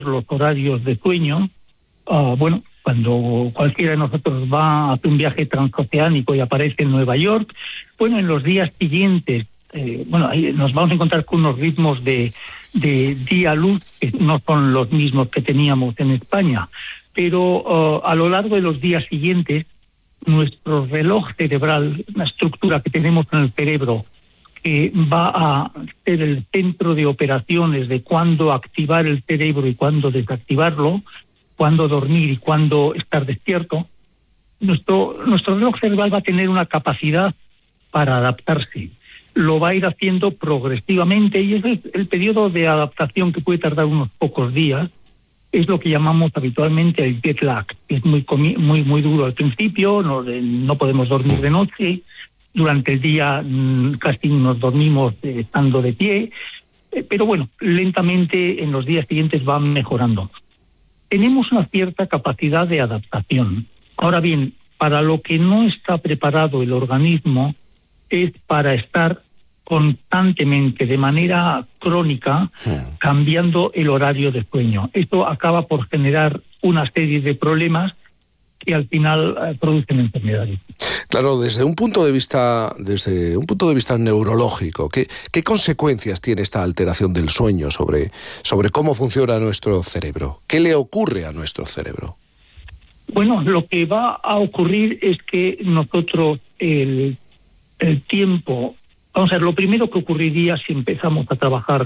los horarios de sueño. Bueno, cuando cualquiera de nosotros va a hacer un viaje transoceánico y aparece en Nueva York, bueno, en los días siguientes, ahí nos vamos a encontrar con unos ritmos de día-luz que no son los mismos que teníamos en España, pero a lo largo de los días siguientes, nuestro reloj cerebral, la estructura que tenemos en el cerebro, que va a ser el centro de operaciones de cuándo activar el cerebro y cuándo desactivarlo, cuándo dormir y cuándo estar despierto, nuestro reloj cerebral va a tener una capacidad para adaptarse. Lo va a ir haciendo progresivamente y es el periodo de adaptación que puede tardar unos pocos días. Es lo que llamamos habitualmente el jet lag. Es muy duro al principio, no podemos dormir de noche. Durante el día casi nos dormimos estando de pie, pero bueno, lentamente en los días siguientes va mejorando. Tenemos una cierta capacidad de adaptación. Ahora bien, para lo que no está preparado el organismo es para estar constantemente, de manera crónica, cambiando el horario de sueño. Esto acaba por generar una serie de problemas que al final producen enfermedades. Claro, desde un punto de vista neurológico, ¿qué consecuencias tiene esta alteración del sueño sobre cómo funciona nuestro cerebro? ¿Qué le ocurre a nuestro cerebro? Bueno, lo que va a ocurrir es que nosotros el tiempo, vamos a ver, lo primero que ocurriría si empezamos a trabajar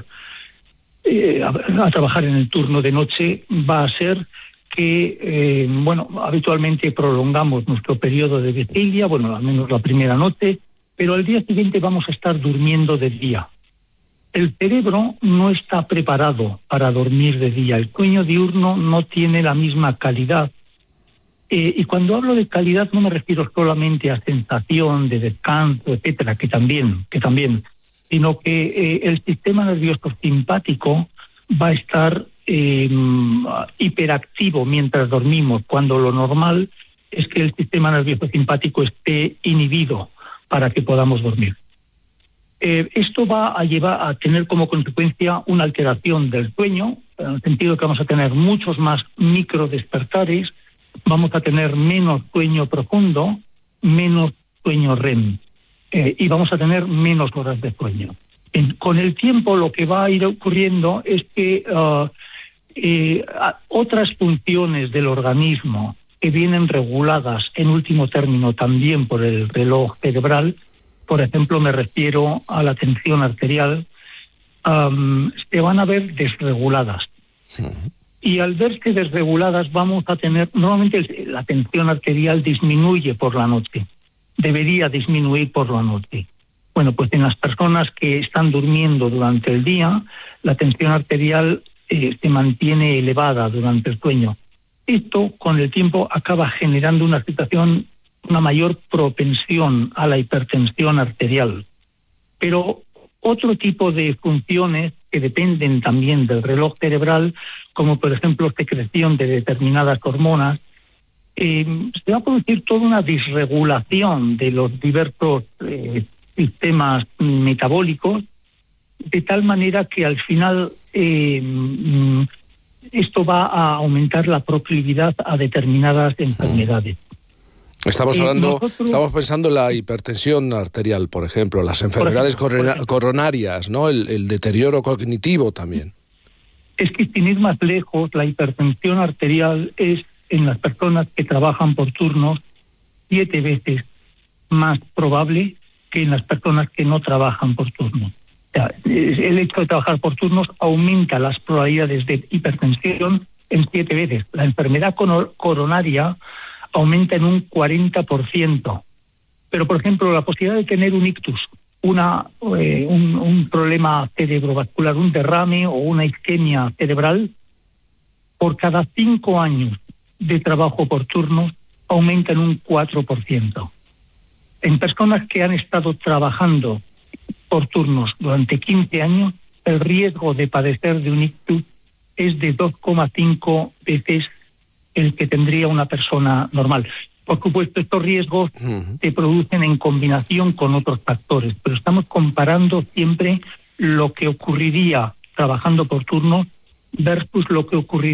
en el turno de noche va a ser que, habitualmente prolongamos nuestro periodo de vigilia, al menos la primera noche, pero al día siguiente vamos a estar durmiendo de día. El cerebro no está preparado para dormir de día. El sueño diurno no tiene la misma calidad. Y cuando hablo de calidad no me refiero solamente a sensación de descanso, etcétera, que también, sino que el sistema nervioso simpático va a estar hiperactivo mientras dormimos, cuando lo normal es que el sistema nervioso simpático esté inhibido para que podamos dormir. Esto va a llevar a tener como consecuencia una alteración del sueño, en el sentido que vamos a tener muchos más microdespertares, vamos a tener menos sueño profundo, menos sueño REM, y vamos a tener menos horas de sueño. Con el tiempo lo que va a ir ocurriendo es que otras funciones del organismo que vienen reguladas en último término también por el reloj cerebral, por ejemplo me refiero a la tensión arterial, se van a ver desreguladas. Y al verse desreguladas vamos a tener, normalmente la tensión arterial disminuye por la noche, debería disminuir por la noche. Bueno, pues en las personas que están durmiendo durante el día, la tensión arterial se mantiene elevada durante el sueño. Esto con el tiempo acaba generando una mayor propensión a la hipertensión arterial. Pero otro tipo de funciones que dependen también del reloj cerebral, como por ejemplo secreción de determinadas hormonas, se va a producir toda una disregulación de los diversos sistemas metabólicos, de tal manera que al final esto va a aumentar la proclividad a determinadas enfermedades. Estamos pensando en la hipertensión arterial, por ejemplo, las enfermedades coronarias, ¿no? El deterioro cognitivo también. Es que sin ir más lejos, la hipertensión arterial es en las personas que trabajan por turnos 7 veces más probable que en las personas que no trabajan por turnos. O sea, el hecho de trabajar por turnos aumenta las probabilidades de hipertensión en 7 veces. La enfermedad coronaria aumenta en un 40%. Pero, por ejemplo, la posibilidad de tener un ictus, un problema cerebrovascular, un derrame o una isquemia cerebral, por cada 5 años de trabajo por turnos, aumenta en un 4%. En personas que han estado trabajando por turnos durante 15 años, el riesgo de padecer de un ictus es de 2,5 veces el que tendría una persona normal. Por supuesto, estos riesgos se producen en combinación con otros factores, pero estamos comparando siempre lo que ocurriría trabajando por turnos versus lo que ocurriría